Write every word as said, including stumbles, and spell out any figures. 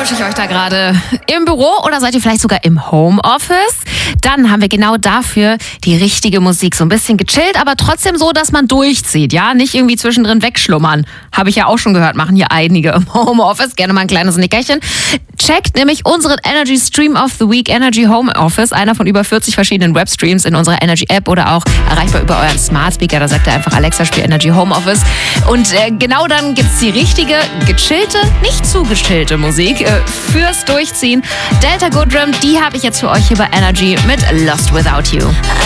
erwische ich euch da gerade im Büro oder seid ihr vielleicht sogar im Homeoffice? Dann haben wir genau dafür die richtige Musik. So ein bisschen gechillt, aber trotzdem so, dass man durchzieht. Ja, nicht irgendwie zwischendrin wegschlummern. Habe ich ja auch schon gehört, machen hier einige im Homeoffice. Gerne mal ein kleines Nickerchen. Checkt nämlich unseren Energy Stream of the Week, Energy Home Office. Einer von über vierzig verschiedenen Webstreams in unserer Energy App oder auch erreichbar über euren Smart Speaker. Da sagt ihr einfach Alexa, spiel Energy Home Office. Und äh, genau dann gibt's die richtige, gechillte, nicht zu gechillte Musik äh, fürs Durchziehen. Delta Goodrem, die habe ich jetzt für euch hier bei Energy mit Lost Without You.